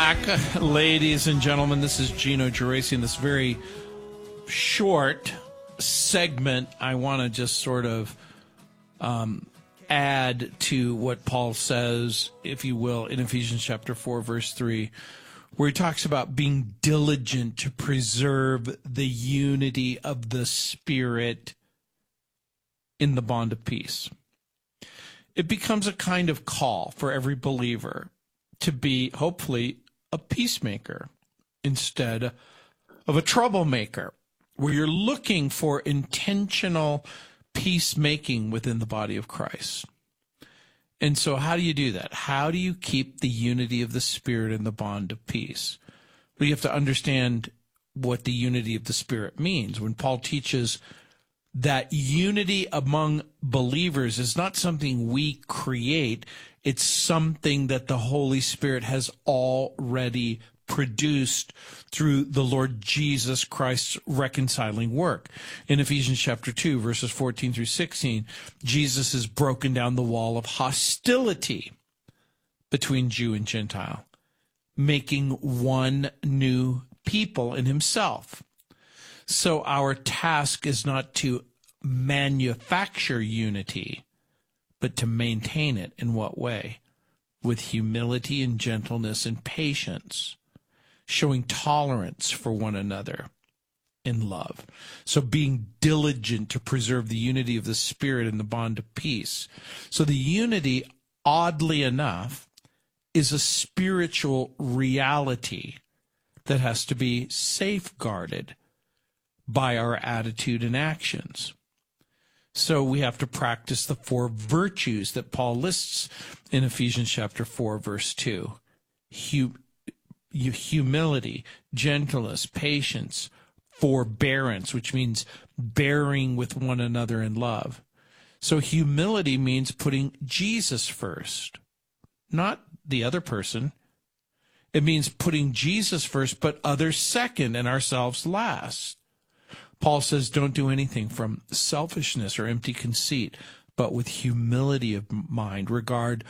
back, ladies and gentlemen. This is Gino Geraci. In this very short segment, I want to just sort of add to what Paul says, if you will, in Ephesians chapter 4, verse 3, where he talks about being diligent to preserve the unity of the Spirit in the bond of peace. It becomes a kind of call for every believer to be, hopefully, a peacemaker instead of a troublemaker, where you're looking for intentional peacemaking within the body of Christ. And so how do you do that? How do you keep the unity of the Spirit in the bond of peace? Well, you have to understand what the unity of the Spirit means. When Paul teaches that unity among believers is not something we create, it's something that the Holy Spirit has already produced through the Lord Jesus Christ's reconciling work. In Ephesians chapter 2, verses 14 through 16, Jesus has broken down the wall of hostility between Jew and Gentile, making one new people in himself. So our task is not to manufacture unity, but to maintain it. In what way? With humility and gentleness and patience, showing tolerance for one another in love. So being diligent to preserve the unity of the Spirit in the bond of peace. So the unity, oddly enough, is a spiritual reality that has to be safeguarded by our attitude and actions. So we have to practice the four virtues that Paul lists in Ephesians chapter 4, verse 2. Humility, gentleness, patience, forbearance, which means bearing with one another in love. So humility means putting Jesus first, not the other person. It means putting Jesus first, but others second and ourselves last. Paul says, don't do anything from selfishness or empty conceit, but with humility of mind, regard